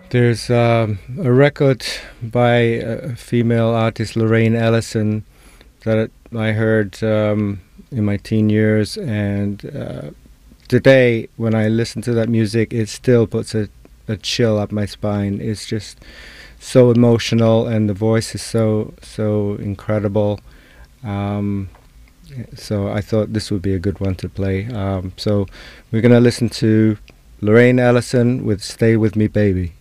There's a record by a female artist, Lorraine Ellison, that I heard in my teen years, and today when I listen to that music, it still puts a chill up my spine. It's just so emotional, and the voice is so incredible. Um, so I thought this would be a good one to play. So we're gonna listen to Lorraine Ellison with "Stay With Me, Baby."